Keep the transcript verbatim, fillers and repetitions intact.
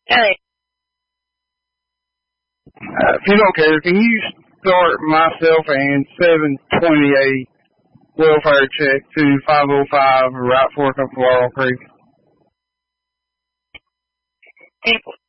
Hey. Uh, if you don't care, can you start myself and seven twenty-eight welfare check to five oh five Right Fork up Laurel Creek? People,